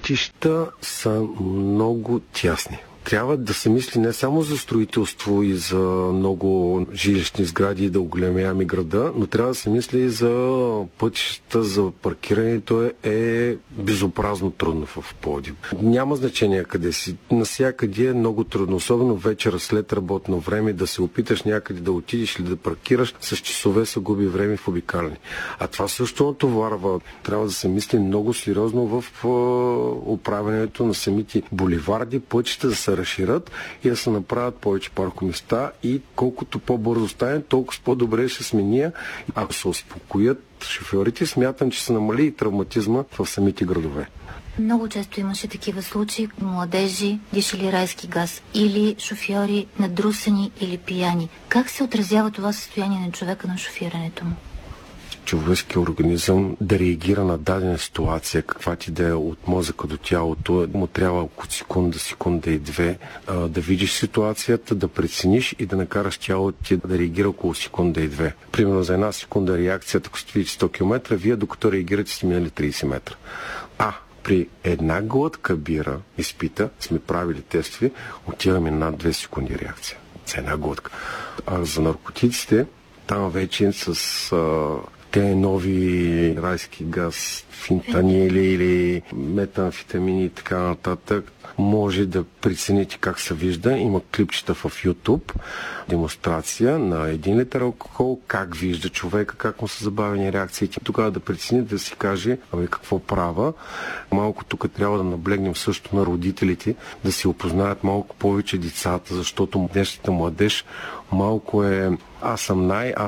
пътища са много тясни. Трябва да се мисли не само за строителство и за много жилищни сгради и да оголемяваме града, но трябва да се мисли и за пътища, за паркирането е безобразно трудно в Пловдив. Няма значение къде си. Насякъде е много трудно, особено вечера след работно време, да се опиташ някъде да отидеш или да паркираш, с часове се губи време в обикаляне. А това също натоварва. Трябва да се мисли много сериозно в управянето на самите буливарди, пътища да се разширят и да се направят повече паркоместа и колкото по-бързо стане, толкова по-добре ще сме ние. Ако се успокоят шофьорите, смятам, че се намали и травматизма в самите градове. Много често имаше такива случаи, младежи дишали райски газ или шофьори надрусани или пияни. Как се отразява това състояние на човека на шофирането му? Човешкият организъм да реагира на дадена ситуация, каквато и да е от мозъка до тялото, му трябва около секунда и две да видиш ситуацията, да прецениш и да накараш тялото ти да реагира около секунда и две. Примерно за една секунда реакцията, ако сте 100 км, вие докато реагирате сте минали 30 метра. При една глътка бира изпита, сме правили тестове, отиваме над 2 секунди реакция. За една глътка. А за наркотиците, там вече с те нови райски газ, фентанили или метамфетамини и така нататък, може да прецените как се вижда. Има клипчета в YouTube, демонстрация на 1 литър алкохол, как вижда човека, как му са забавени реакциите. Тогава да прецени, да си каже какво права. Малко тук трябва да наблегнем също на родителите, да се опознаят малко повече децата, защото днешната младеж малко е аз съм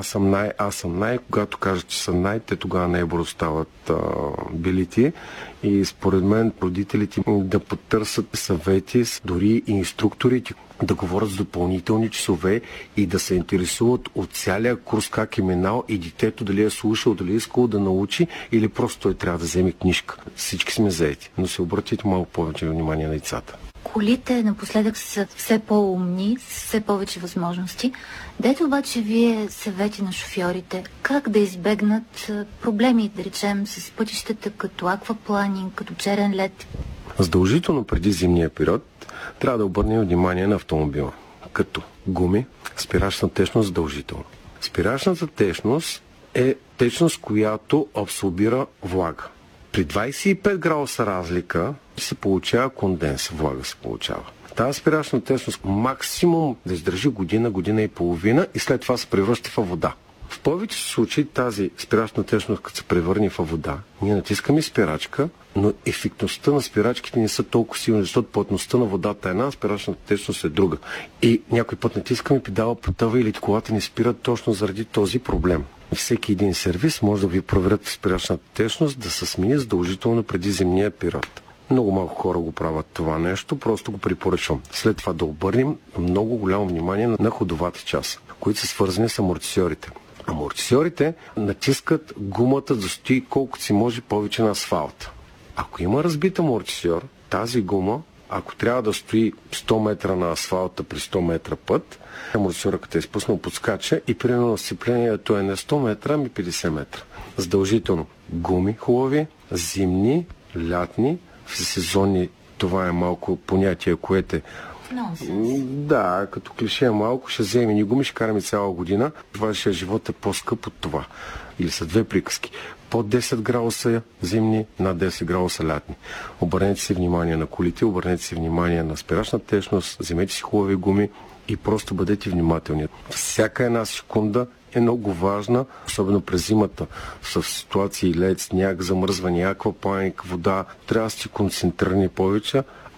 най. Когато кажат, че са най, те тогава най-бързо стават белити. И според мен родителите да потърсят съвети, дори и инструкторите, да говорят с допълнителни часове и да се интересуват от цялия курс как е минал и детето дали е слушал, дали е искал да научи или просто той трябва да вземе книжка. Всички сме заети, но се обратите малко повече внимание на децата. Колите напоследък са все по-умни, с все повече възможности. Дайте обаче вие съвети на шофьорите как да избегнат проблеми, да речем, с пътищата като аквапланинг, като черен лед. Задължително преди зимния период трябва да обърнем внимание на автомобила. Като гуми, спирачна течност задължително. Спирачната течност е течност, която абсорбира влага. При 25 градуса разлика се получава конденс, влага се получава. Тази спирачна течност максимум да издържи година и половина и след това се превръща в вода. В повече случаи тази спирачна течност, като се превърне в вода, ние натискаме спирачка, но ефектността на спирачките не са толкова силни, защото плътността на водата е една, спирачната течност е друга. И някой път натискаме педала, потъва или колата не спира точно заради този проблем. Всеки един сервис може да ви проверят спирачната течност да се смени задължително преди зимния период. Много малко хора го правят това нещо, просто го препоръчвам. След това да обърнем много голямо внимание на ходовата част, които са свързани с амортисьорите. Амортисьорите натискат гумата да стои колкото си може повече на асфалта. Ако има разбит амортисьор, тази гума, ако трябва да стои 100 метра на асфалта при 100 метра път, амортисьорът като е изпуснал подскача и примерно сцеплението е не 100 метра, ами 50 метра. Задължително гуми хубави, зимни, лятни, в сезонни това е малко понятие, което е да, като клише малко, ще вземем ни гуми, ще караме цяла година. Вашия живот е по-скъп от това. Или са две приказки. Под 10 градуса зимни, над 10 градуса лятни. Обърнете си внимание на колите, обърнете си внимание на спирачната течност, вземете си хубави гуми и просто бъдете внимателни. Всяка една секунда е много важна, особено през зимата, в ситуации лед, сняг, замръзване, аквапланинг, вода. Трябва да сте концентрирани повече,